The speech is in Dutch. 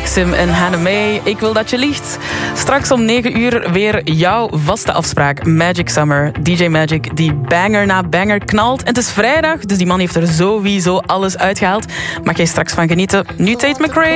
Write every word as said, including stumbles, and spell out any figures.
Sim en Hannah May. Ik wil dat je liegt. Straks om negen uur weer jouw vaste afspraak. Magic Summer. D J Magic die banger na banger knalt. En het is vrijdag, dus die man heeft er sowieso alles uitgehaald. Mag jij straks van genieten. Nu Tate McRae.